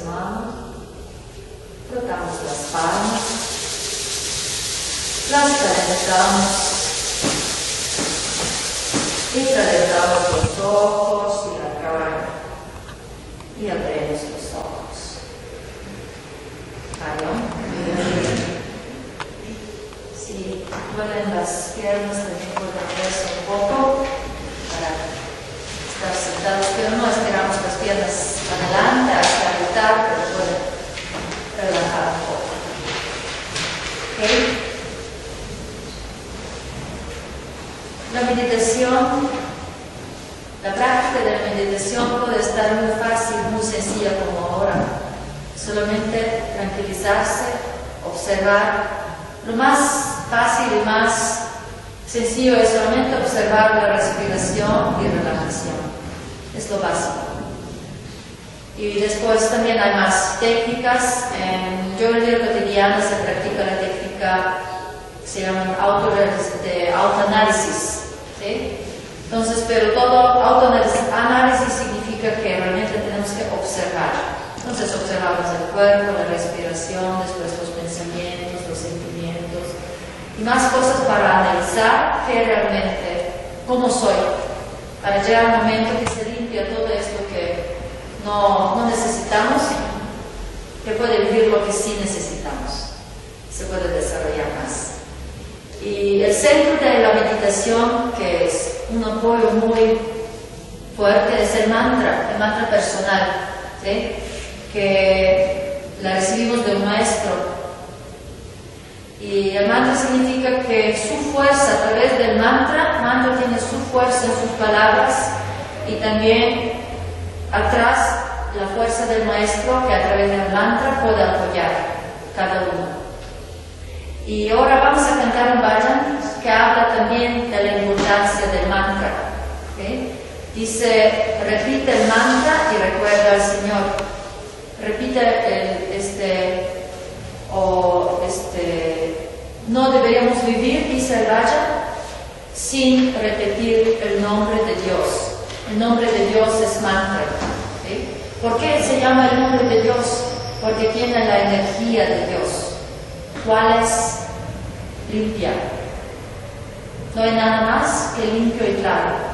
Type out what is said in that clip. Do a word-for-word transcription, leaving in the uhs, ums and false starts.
las manos, frotamos las palmas, las calentamos, y calentamos los ojos y la cara, y abrimos los ojos. ¿Vale? Si duelen las piernas, también pueden moverse un poco para estar sentados, pero no esperamos las piernas adelante hasta agitar, pero pueden relajar un poco. ¿Okay? La meditación, la práctica de la meditación puede estar muy fácil, muy sencilla como ahora. Solamente tranquilizarse, observar. Lo más fácil y más sencillo es solamente observar la respiración y relajación. Es lo básico. Y después también hay más técnicas. En yoga cotidiana se practica la técnica que se llama auto, de autoanálisis. ¿Sí? Entonces, pero todo autoanálisis significa que realmente tenemos que observar. Entonces observamos el cuerpo, la respiración, después los pensamientos, los sentimientos y más cosas para analizar que realmente cómo soy, para llegar al momento que se limpia todo esto que no, no necesitamos, que puede vivir lo que sí necesitamos, se puede desarrollar más. Y el centro de la meditación, que es un apoyo muy fuerte, es el mantra, el mantra personal, ¿sí? Que la recibimos de un maestro. Y el mantra significa que su fuerza a través del mantra, el mantra tiene su fuerza en sus palabras y también atrás la fuerza del maestro que a través del mantra puede apoyar cada uno. Y ahora vamos a cantar un bhajan que habla también de la importancia del mantra. ¿Okay? Dice, repite el mantra y recuerda al Señor. Repite el, este, o este, no deberíamos vivir, dice el bhajan, sin repetir el nombre de Dios. El nombre de Dios es mantra. ¿Sí? ¿Por qué se llama el nombre de Dios? Porque tiene la energía de Dios. ¿Cuál es? Limpia. No hay nada más que limpio y claro.